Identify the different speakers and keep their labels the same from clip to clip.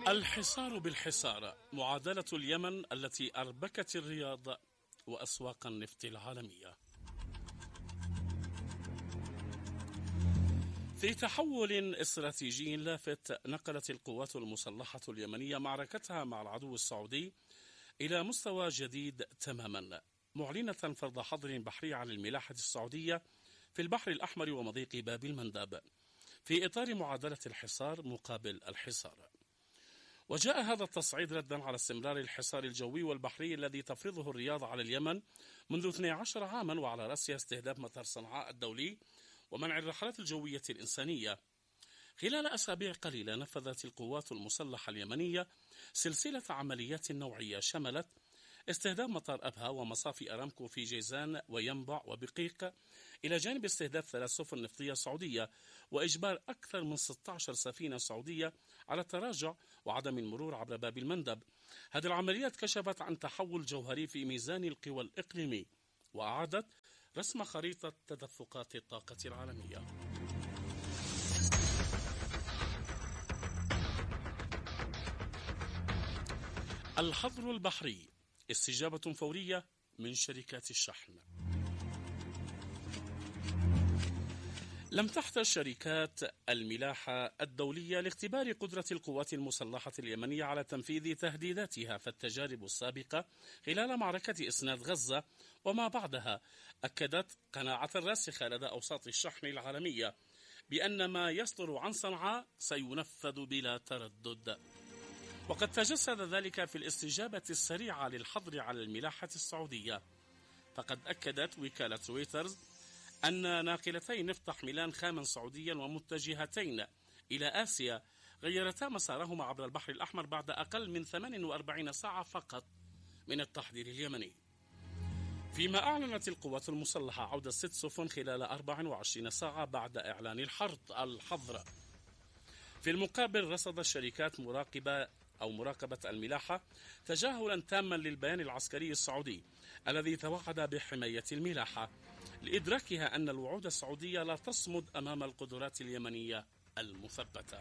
Speaker 1: الحصار بالحصار، معادلة اليمن التي أربكت الرياض وأسواق النفط العالمية. في تحول استراتيجي لافت، نقلت القوات المسلحة اليمنية معركتها مع العدو السعودي إلى مستوى جديد تماما، معلنة فرض حظر بحري على الملاحة السعودية في البحر الأحمر ومضيق باب المندب في إطار معادلة الحصار مقابل الحصار. وجاء هذا التصعيد ردا على استمرار الحصار الجوي والبحري الذي تفرضه الرياض على اليمن منذ 12 عاما، وعلى رأسها استهداف مطار صنعاء الدولي ومنع الرحلات الجوية الإنسانية. خلال أسابيع قليلة نفذت القوات المسلحة اليمنية سلسلة عمليات نوعية شملت استهداف مطار أبها ومصافي أرامكو في جيزان وينبع وبقيق، إلى جانب استهداف 3 سفن نفطية سعودية وإجبار أكثر من 16 سفينة سعودية على التراجع وعدم المرور عبر باب المندب. هذه العمليات كشفت عن تحول جوهري في ميزان القوى الإقليمي، وأعادت رسم خريطة تدفقات الطاقة العالمية. الحظر البحري، استجابة فورية من شركات الشحن. لم تحتج شركات الملاحة الدولية لاختبار قدرة القوات المسلحة اليمنية على تنفيذ تهديداتها، فالتجارب السابقة خلال معركة إسناد غزة وما بعدها أكدت قناعة راسخة لدى أوساط الشحن العالمية بأن ما يصدر عن صنعاء سينفذ بلا تردد. وقد تجسد ذلك في الاستجابة السريعة للحظر على الملاحة السعودية، فقد أكدت وكالة رويترز أن ناقلتي نفط حملان خام سعوديا ومتجهتين إلى آسيا غيرتا مسارهما عبر البحر الأحمر بعد أقل من 48 ساعة فقط من التحضير اليمني. فيما أعلنت القوات المسلحة عودة 6 سفن خلال 24 ساعة بعد إعلان الحظر. في المقابل رصدت الشركات مراقبة الملاحة تجاهلا تاما للبيان العسكري السعودي الذي توعد بحماية الملاحة، لإدراكها أن الوعود السعودية لا تصمد أمام القدرات اليمنية المثبتة.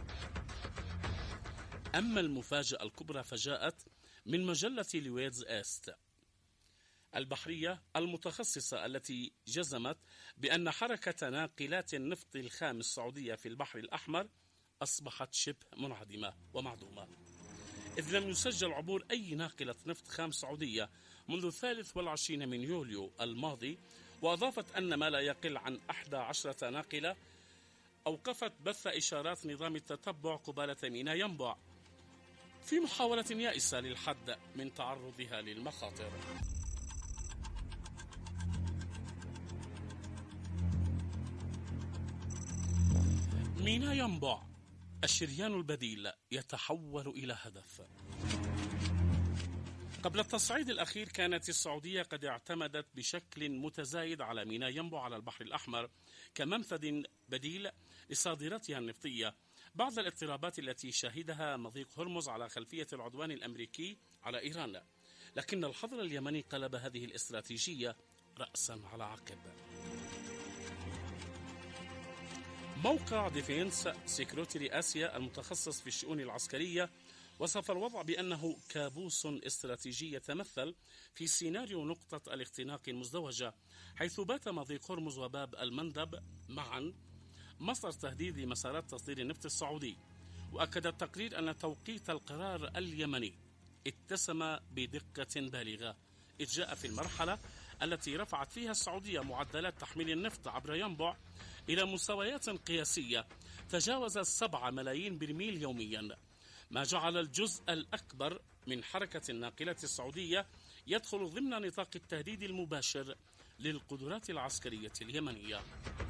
Speaker 1: أما المفاجأة الكبرى فجاءت من مجلة لويدز إيست البحرية المتخصصة التي جزمت بأن حركة ناقلات النفط الخام السعودية في البحر الأحمر أصبحت شبه منعدمة ومعدومة، إذ لم يسجل عبور أي ناقلة نفط خام سعودية منذ 23 من يوليو الماضي. وأضافت أن ما لا يقل عن 11 ناقلة أوقفت بث إشارات نظام التتبع قبالة ميناء ينبع في محاولة يائسة للحد من تعرضها للمخاطر. ميناء ينبع، الشريان البديل يتحول إلى هدف. قبل التصعيد الأخير كانت السعودية قد اعتمدت بشكل متزايد على ميناء ينبع على البحر الأحمر كمنفذ بديل لصادراتها النفطية بعد الاضطرابات التي شهدها مضيق هرمز على خلفية العدوان الأمريكي على إيران، لكن الحظر اليمني قلب هذه الاستراتيجية رأسا على عقب. موقع ديفينس سيكيورتي آسيا المتخصص في الشؤون العسكرية وصف الوضع بأنه كابوس استراتيجي يتمثل في سيناريو نقطة الاختناق المزدوجة، حيث بات مضيق هرمز وباب المندب معا مصدر تهديد لمسارات تصدير النفط السعودي. وأكد التقرير أن توقيت القرار اليمني اتسم بدقة بالغة، إذ جاء في المرحلة التي رفعت فيها السعودية معدلات تحميل النفط عبر ينبع إلى مستويات قياسية تجاوزت 7 ملايين برميل يوميا، ما جعل الجزء الأكبر من حركة الناقلات السعودية يدخل ضمن نطاق التهديد المباشر للقدرات العسكرية اليمنية.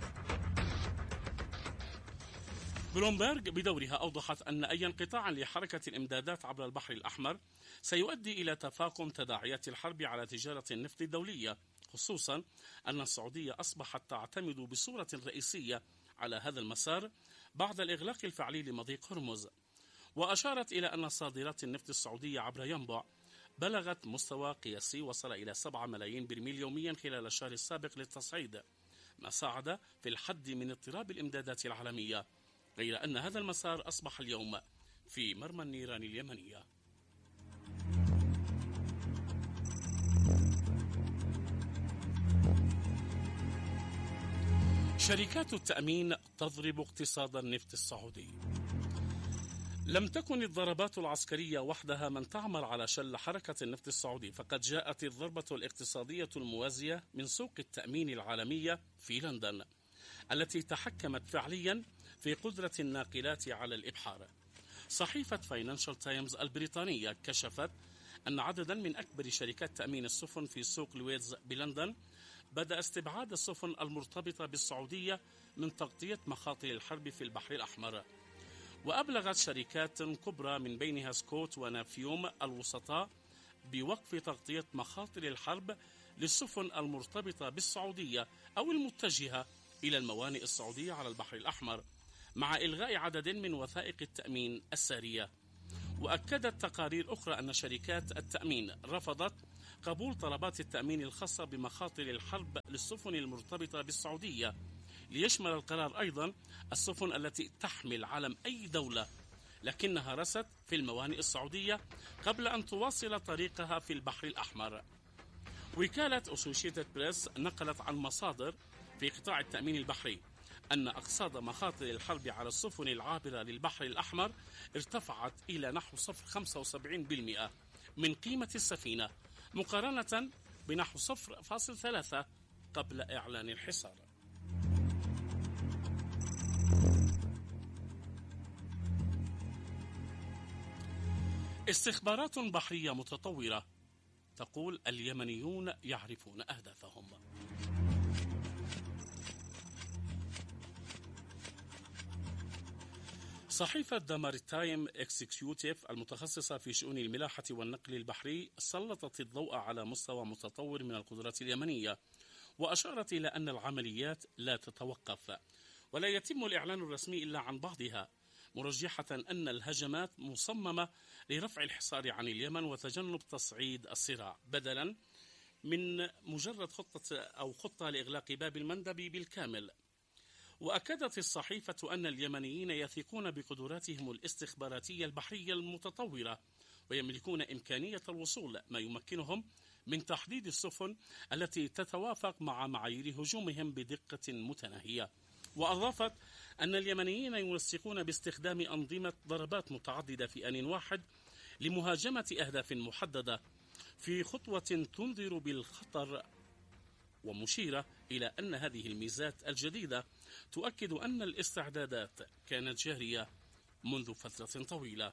Speaker 1: بلومبرغ بدورها أوضحت أن أي انقطاع لحركة الإمدادات عبر البحر الأحمر سيؤدي إلى تفاقم تداعيات الحرب على تجارة النفط الدولية، خصوصا أن السعودية أصبحت تعتمد بصورة رئيسية على هذا المسار بعد الإغلاق الفعلي لمضيق هرمز. وأشارت إلى أن صادرات النفط السعودية عبر ينبع بلغت مستوى قياسي وصل إلى 7 ملايين برميل يوميا خلال الشهر السابق للتصعيد، ما ساعد في الحد من اضطراب الإمدادات العالمية، غير أن هذا المسار أصبح اليوم في مرمى النيران اليمنية. شركات التأمين تضرب اقتصاد النفط السعودي. لم تكن الضربات العسكرية وحدها من تعمل على شل حركة النفط السعودي، فقد جاءت الضربة الاقتصادية الموازية من سوق التأمين العالمية في لندن، التي تحكمت فعليا في قدرة الناقلات على الإبحار. صحيفة فاينانشال تايمز البريطانية كشفت أن عددا من أكبر شركات تأمين السفن في سوق لويدز بلندن بدأ استبعاد السفن المرتبطة بالسعودية من تغطية مخاطر الحرب في البحر الأحمر. وأبلغت شركات كبرى من بينها سكوت ونافيوم الوسطاء بوقف تغطية مخاطر الحرب للسفن المرتبطة بالسعودية أو المتجهة إلى الموانئ السعودية على البحر الأحمر، مع إلغاء عدد من وثائق التأمين السارية. وأكدت تقارير أخرى أن شركات التأمين رفضت قبول طلبات التأمين الخاصة بمخاطر الحرب للسفن المرتبطة بالسعودية، ليشمل القرار أيضا السفن التي تحمل علم أي دولة لكنها رست في الموانئ السعودية قبل أن تواصل طريقها في البحر الأحمر. وكالة أسوشيتد بريس نقلت عن مصادر في قطاع التأمين البحري أن أقصاد مخاطر الحرب على السفن العابرة للبحر الأحمر ارتفعت إلى نحو 75% من قيمة السفينة، مقارنة بنحو 0.3 قبل إعلان الحصار. استخبارات بحرية متطورة تقول اليمنيون يعرفون أهدافهم. صحيفة ذا ماريتايم إكسكيوتيف المتخصصة في شؤون الملاحة والنقل البحري سلطت الضوء على مستوى متطور من القدرات اليمنية، وأشارت إلى أن العمليات لا تتوقف ولا يتم الإعلان الرسمي إلا عن بعضها، مرجحة أن الهجمات مصممة لرفع الحصار عن اليمن وتجنب تصعيد الصراع، بدلا من مجرد خطة لإغلاق باب المندب بالكامل. وأكدت الصحيفة أن اليمنيين يثقون بقدراتهم الاستخباراتية البحرية المتطورة، ويملكون إمكانية الوصول ما يمكنهم من تحديد السفن التي تتوافق مع معايير هجومهم بدقة متناهية. وأضافت أن اليمنيين ينسقون باستخدام أنظمة ضربات متعددة في آن واحد لمهاجمة أهداف محددة، في خطوة تنذر بالخطر، ومشيرة إلى أن هذه الميزات الجديدة تؤكد أن الاستعدادات كانت جارية منذ فترة طويلة.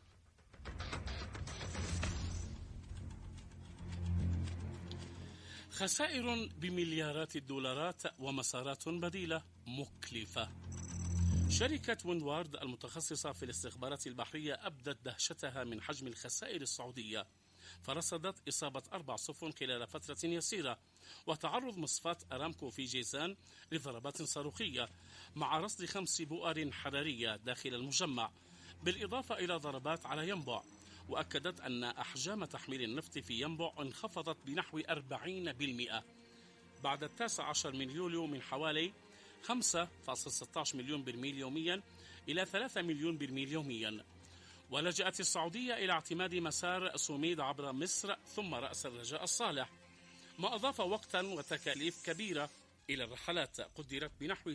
Speaker 1: خسائر بمليارات الدولارات ومسارات بديلة مكلفة. شركة ويندوارد المتخصصة في الاستخبارات البحرية أبدت دهشتها من حجم الخسائر السعودية، فرصدت إصابة 4 سفن خلال فترة يسيرة، وتعرض مصفاة أرامكو في جيزان لضربات صاروخية، مع رصد 5 بؤر حرارية داخل المجمع، بالإضافة إلى ضربات على ينبع. وأكدت أن أحجام تحميل النفط في ينبع انخفضت بنحو 40% بعد 19 من يوليو، من حوالي 5.16 مليون برميل يوميا إلى 3 مليون برميل يوميا. ولجأت السعودية إلى اعتماد مسار سوميد عبر مصر ثم رأس الرجاء الصالح، ما أضاف وقتا وتكاليف كبيرة إلى الرحلات قدرت بنحو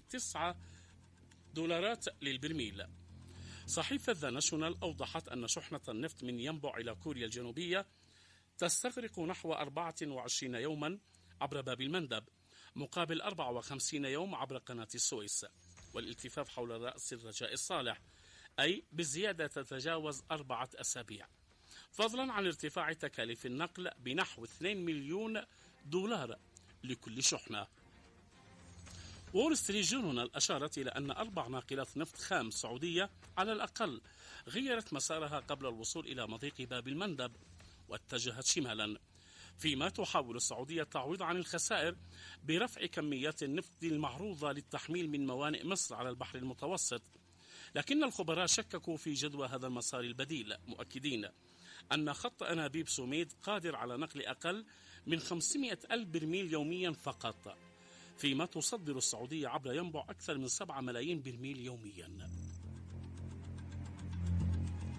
Speaker 1: $9 للبرميل. صحيفة ذا ناشونال أوضحت أن شحنة النفط من ينبع إلى كوريا الجنوبية تستغرق نحو 24 يوما عبر باب المندب، مقابل 54 يوم عبر قناة السويس، والالتفاف حول رأس الرجاء الصالح، أي بزيادة تتجاوز 4 أسابيع، فضلا عن ارتفاع تكاليف النقل بنحو $2 مليون لكل شحنة. وول ستريت جورنال أشارت إلى أن 4 ناقلات نفط خام سعودية على الأقل غيرت مسارها قبل الوصول إلى مضيق باب المندب واتجهت شمالا، فيما تحاول السعودية التعويض عن الخسائر برفع كميات النفط المعروضة للتحميل من موانئ مصر على البحر المتوسط. لكن الخبراء شككوا في جدوى هذا المسار البديل، مؤكدين أن خط أنابيب سوميد قادر على نقل أقل من 500 ألف برميل يوميا فقط، فيما تصدر السعودية عبر ينبع أكثر من 7 ملايين برميل يوميا.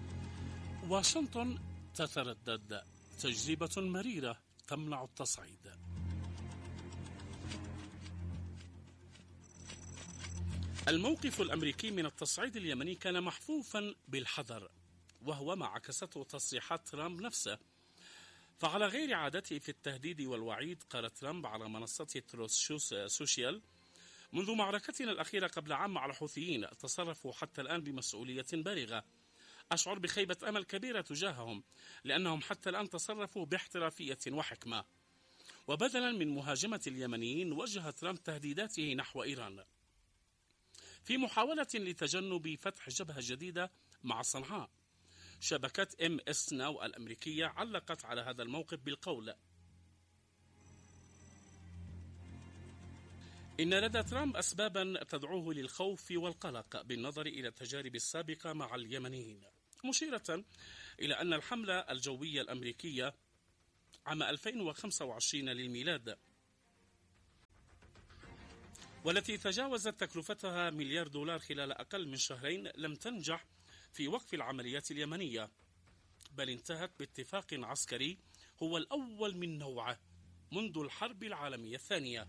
Speaker 1: واشنطن تتردد، تجربة مريرة تمنع التصعيد. الموقف الأمريكي من التصعيد اليمني كان محفوفا بالحذر، وهو ما عكسته تصريحات ترامب نفسه. فعلى غير عادته في التهديد والوعيد، قال ترامب على منصته تروث سوشيال: منذ معركتنا الأخيرة قبل عام مع الحوثيين تصرفوا حتى الآن بمسؤولية بالغة. أشعر بخيبة أمل كبيرة تجاههم، لأنهم حتى الآن تصرفوا باحترافية وحكمة. وبدلا من مهاجمة اليمنيين، وجه ترامب تهديداته نحو إيران في محاولة لتجنب فتح جبهة جديدة مع صنعاء. شبكة MS ناو الأمريكية علقت على هذا الموقف بالقول: إن لدى ترامب أسبابا تدعوه للخوف والقلق بالنظر إلى التجارب السابقة مع اليمنيين، مشيرة إلى أن الحملة الجوية الأمريكية عام 2025 للميلاد، والتي تجاوزت تكلفتها $1,000,000,000 خلال أقل من شهرين، لم تنجح في وقف العمليات اليمنية، بل انتهت باتفاق عسكري هو الأول من نوعه منذ الحرب العالمية الثانية.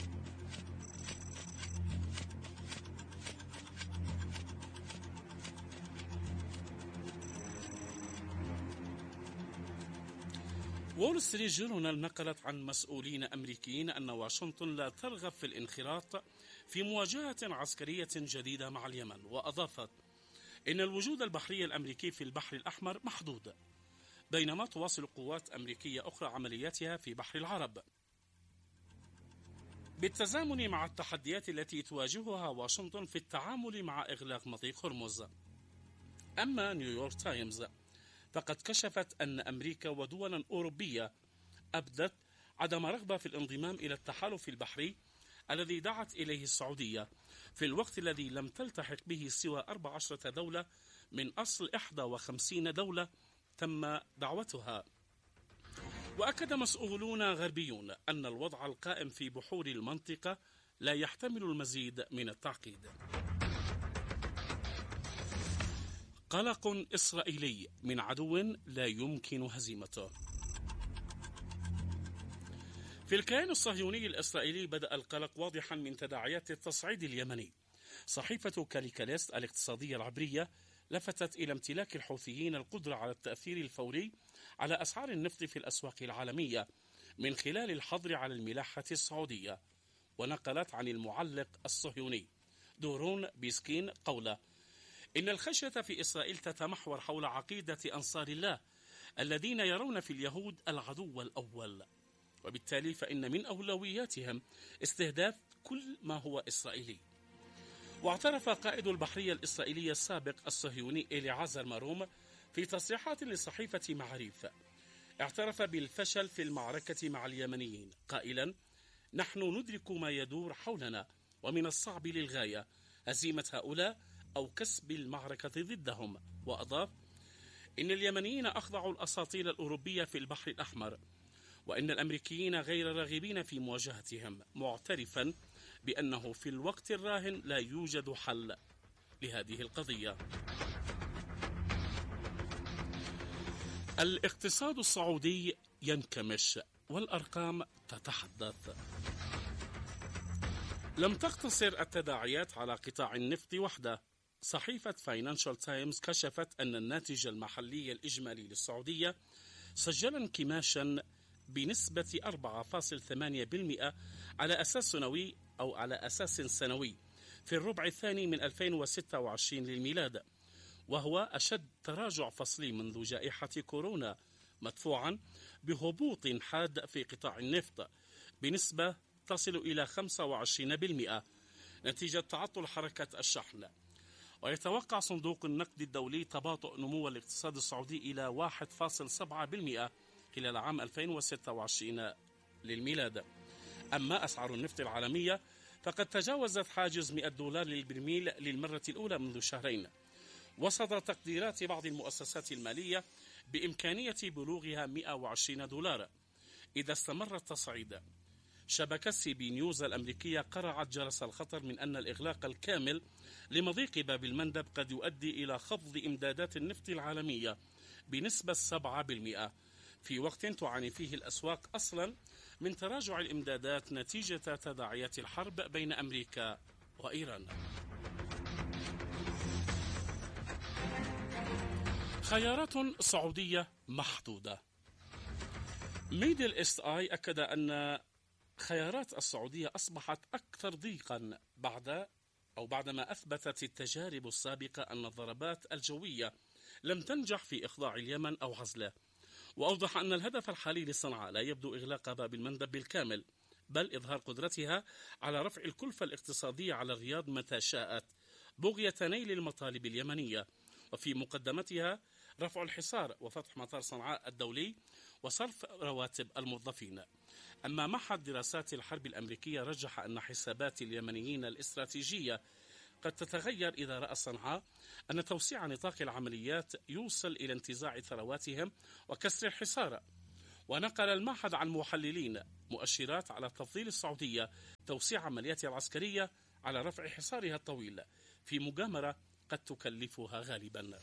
Speaker 1: وول ستريت جورنال نقلت عن مسؤولين أمريكيين أن واشنطن لا ترغب في الانخراط في مواجهة عسكرية جديدة مع اليمن، وأضافت إن الوجود البحري الأمريكي في البحر الأحمر محدود، بينما تواصل قوات أمريكية أخرى عملياتها في بحر العرب بالتزامن مع التحديات التي تواجهها واشنطن في التعامل مع إغلاق مضيق هرمز. أما نيويورك تايمز فقد كشفت أن أمريكا ودولا أوروبية أبدت عدم رغبة في الانضمام إلى التحالف البحري الذي دعت إليه السعودية، في الوقت الذي لم تلتحق به سوى 14 دولة من أصل 51 دولة تم دعوتها. وأكد مسؤولون غربيون أن الوضع القائم في بحور المنطقة لا يحتمل المزيد من التعقيد. قلق إسرائيلي من عدو لا يمكن هزيمته. في الكيان الصهيوني الإسرائيلي بدأ القلق واضحا من تداعيات التصعيد اليمني. صحيفة كاليكاليست الاقتصادية العبرية لفتت إلى امتلاك الحوثيين القدرة على التأثير الفوري على أسعار النفط في الأسواق العالمية من خلال الحظر على الملاحة السعودية، ونقلت عن المعلق الصهيوني دورون بيسكين قوله: إن الخشية في إسرائيل تتمحور حول عقيدة أنصار الله الذين يرون في اليهود العدو الأول، وبالتالي فإن من أولوياتهم استهداف كل ما هو إسرائيلي. واعترف قائد البحرية الإسرائيلية السابق الصهيوني إليعازر ماروم في تصريحات لصحيفة معاريف، اعترف بالفشل في المعركة مع اليمنيين قائلا: نحن ندرك ما يدور حولنا، ومن الصعب للغاية هزيمة هؤلاء أو كسب المعركة ضدهم. وأضاف: إن اليمنيين أخضعوا الأساطيل الأوروبية في البحر الأحمر، وإن الأمريكيين غير راغبين في مواجهتهم، معترفا بأنه في الوقت الراهن لا يوجد حل لهذه القضية. الاقتصاد السعودي ينكمش والأرقام تتحدث. لم تقتصر التداعيات على قطاع النفط وحده. صحيفة فاينانشال تايمز كشفت أن الناتج المحلي الإجمالي للسعودية سجل انكماشا بنسبة 4.8% على أساس سنوي في الربع الثاني من 2026 للميلاد، وهو أشد تراجع فصلي منذ جائحة كورونا، مدفوعا بهبوط حاد في قطاع النفط بنسبة تصل إلى 25% نتيجة تعطل حركة الشحن. ويتوقع صندوق النقد الدولي تباطؤ نمو الاقتصاد السعودي إلى 1.7% خلال عام 2026 للميلاد. أما أسعار النفط العالمية فقد تجاوزت حاجز $100 للبرميل للمرة الأولى منذ شهرين، وسط تقديرات بعض المؤسسات المالية بإمكانية بلوغها $120 إذا استمر التصعيد. شبكة CB نيوز الأمريكية قرعت جرس الخطر من أن الإغلاق الكامل لمضيق باب المندب قد يؤدي إلى خفض إمدادات النفط العالمية بنسبة 7%، في وقت تعاني فيه الأسواق أصلا من تراجع الإمدادات نتيجة تداعيات الحرب بين أمريكا وإيران. خيارات سعودية محدودة. ميدل إيست آي أكد أن خيارات السعودية أصبحت أكثر ضيقا بعدما أثبتت التجارب السابقة أن الضربات الجوية لم تنجح في إخضاع اليمن أو عزله، وأوضح أن الهدف الحالي لصنعاء لا يبدو إغلاق باب المندب بالكامل، بل إظهار قدرتها على رفع الكلفة الاقتصادية على الرياض متى شاءت بغية نيل المطالب اليمنية، وفي مقدمتها رفع الحصار وفتح مطار صنعاء الدولي وصرف رواتب الموظفين. أما معهد دراسات الحرب الأمريكية رجح أن حسابات اليمنيين الاستراتيجية قد تتغير إذا رأى صنعاء أن توسيع نطاق العمليات يوصل إلى انتزاع ثرواتهم وكسر الحصار. ونقل المعهد عن محللين مؤشرات على تفضيل السعودية توسيع عملياتها العسكرية على رفع حصارها الطويل في مجامرة قد تكلفها غالبا.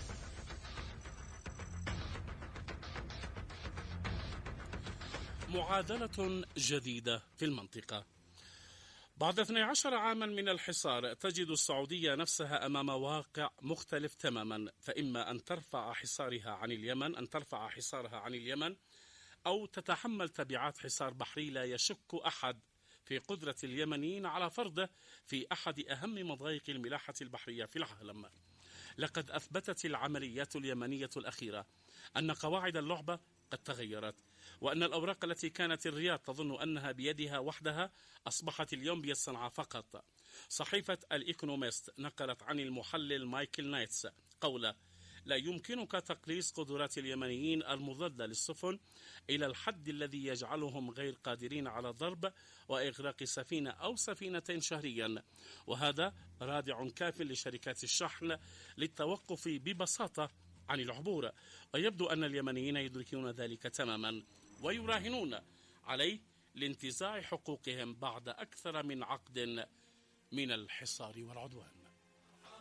Speaker 1: معادلة جديدة في المنطقة. بعد 12 عاما من الحصار تجد السعودية نفسها أمام واقع مختلف تماما، فإما أن ترفع حصارها عن اليمن أو تتحمل تبعات حصار بحري لا يشك أحد في قدرة اليمنيين على فرضه في أحد أهم مضايق الملاحة البحرية في العالم. لقد أثبتت العمليات اليمنية الأخيرة أن قواعد اللعبة قد تغيرت، وأن الأوراق التي كانت الرياض تظن أنها بيدها وحدها أصبحت اليوم بيد صنعاء فقط. صحيفة الإيكونوميست نقلت عن المحلل مايكل نايتس قوله: لا يمكنك تقليص قدرات اليمنيين المضادة للسفن إلى الحد الذي يجعلهم غير قادرين على ضرب وإغراق سفينة أو سفينتين شهريا، وهذا رادع كاف لشركات الشحن للتوقف ببساطة عن العبور. ويبدو أن اليمنيين يدركون ذلك تماما ويراهنون عليه لانتزاع حقوقهم بعد أكثر من عقد من الحصار والعدوان.